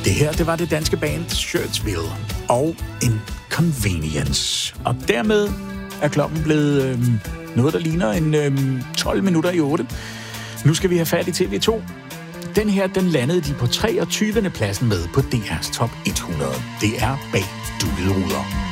Det her, det var det danske band Shirtsville og Inconvenience. Og dermed er klokken blevet noget, der ligner en 12 minutter i 8. Nu skal vi have fat i TV2. Den her, den landede de på 23. pladsen med på DR's top 100. Det er Bag Dukkede Ruder.